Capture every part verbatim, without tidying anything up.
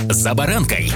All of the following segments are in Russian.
«За баранкой».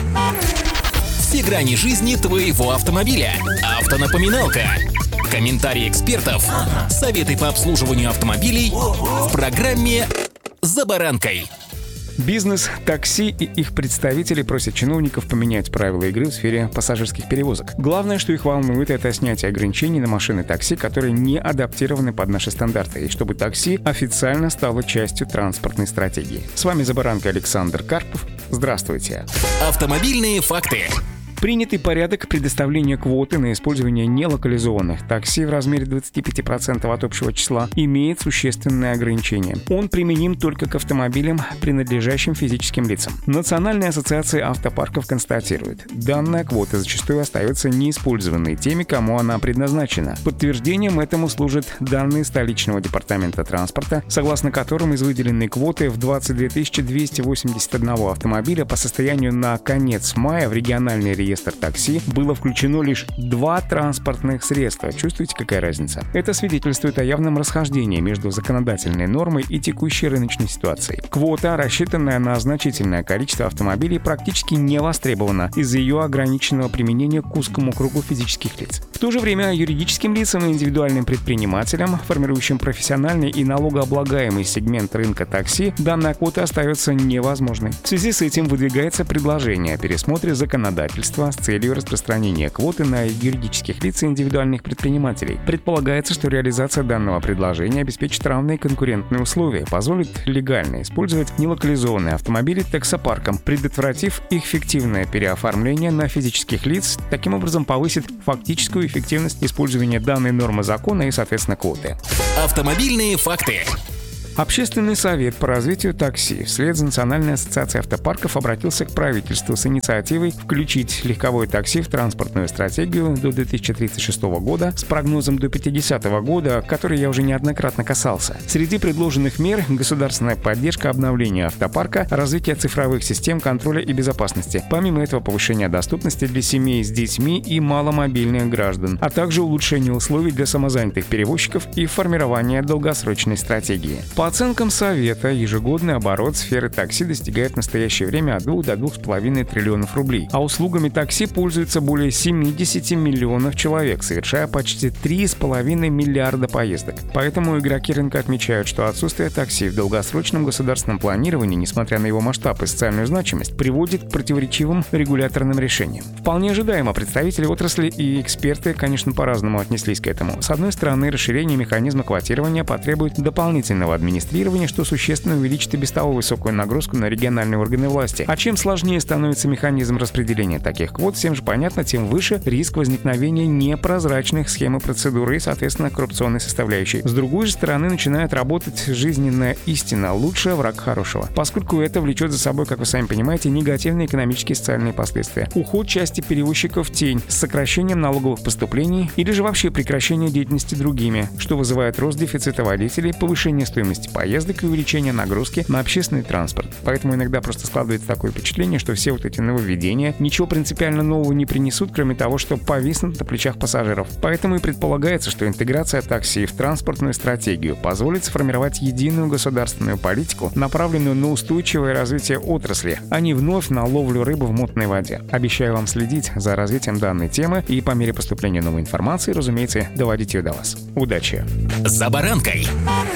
Все грани жизни твоего автомобиля. Автонапоминалка. Комментарии экспертов. Советы по обслуживанию автомобилей в программе «За баранкой». Бизнес, такси и их представители просят чиновников поменять правила игры в сфере пассажирских перевозок. Главное, что их волнует, это снятие ограничений на машины такси, которые не адаптированы под наши стандарты, и чтобы такси официально стало частью транспортной стратегии. С вами «За баранкой» Александр Карпов. Здравствуйте. Автомобильные факты. Принятый порядок предоставления квоты на использование нелокализованных такси в размере двадцать пять процентов от общего числа имеет существенные ограничения. Он применим только к автомобилям, принадлежащим физическим лицам. Национальная ассоциация автопарков констатирует, данная квота зачастую остается неиспользованной теми, кому она предназначена. Подтверждением этому служат данные столичного департамента транспорта, согласно которым из выделенной квоты в двадцать две тысячи двести восемьдесят один автомобиля по состоянию на конец мая в региональный реестр такси было включено лишь два транспортных средства. Чувствуете, какая разница? Это свидетельствует о явном расхождении между законодательной нормой и текущей рыночной ситуацией. Квота, рассчитанная на значительное количество автомобилей, практически не востребована из-за ее ограниченного применения к узкому кругу физических лиц. В то же время юридическим лицам и индивидуальным предпринимателям, формирующим профессиональный и налогооблагаемый сегмент рынка такси, данная квота остается невозможной. В связи с этим выдвигается предложение о пересмотре законодательства с целью распространения квоты на юридических лиц и индивидуальных предпринимателей. Предполагается, что реализация данного предложения обеспечит равные конкурентные условия, позволит легально использовать нелокализованные автомобили таксопарком, предотвратив их фиктивное переоформление на физических лиц, таким образом повысит фактическую эффективность использования данной нормы закона и, соответственно, квоты. Автомобильные факты. Общественный совет по развитию такси вслед за Национальной ассоциацией автопарков обратился к правительству с инициативой включить легковое такси в транспортную стратегию до две тысячи тридцать шестого года с прогнозом до пятидесятого года, который я уже неоднократно касался. Среди предложенных мер — государственная поддержка обновления автопарка, развитие цифровых систем контроля и безопасности, помимо этого повышение доступности для семей с детьми и маломобильных граждан, а также улучшение условий для самозанятых перевозчиков и формирование долгосрочной стратегии. По оценкам Совета, ежегодный оборот сферы такси достигает в настоящее время от двух до двух с половиной триллионов рублей, а услугами такси пользуются более семьдесят миллионов человек, совершая почти три с половиной миллиарда поездок. Поэтому игроки рынка отмечают, что отсутствие такси в долгосрочном государственном планировании, несмотря на его масштаб и социальную значимость, приводит к противоречивым регуляторным решениям. Вполне ожидаемо, представители отрасли и эксперты, конечно, по-разному отнеслись к этому. С одной стороны, расширение механизма квотирования потребует дополнительного администрирования, что существенно увеличит и без того высокую нагрузку на региональные органы власти. А чем сложнее становится механизм распределения таких квот, всем же понятно, тем выше риск возникновения непрозрачных схем и процедур и, соответственно, коррупционной составляющей. С другой же стороны, начинает работать жизненная истина: лучший враг хорошего, поскольку это влечет за собой, как вы сами понимаете, негативные экономические и социальные последствия. Уход части перевозчиков в тень с сокращением налоговых поступлений или же вообще прекращение деятельности другими, что вызывает рост дефицита водителей, повышение стоимости поездок и увеличение нагрузки на общественный транспорт. Поэтому иногда просто складывается такое впечатление, что все вот эти нововведения ничего принципиально нового не принесут, кроме того, что повиснут на плечах пассажиров. Поэтому и предполагается, что интеграция такси в транспортную стратегию позволит сформировать единую государственную политику, направленную на устойчивое развитие отрасли, а не вновь на ловлю рыбы в мутной воде. Обещаю вам следить за развитием данной темы и по мере поступления новой информации, разумеется, доводить ее до вас. Удачи! «За баранкой».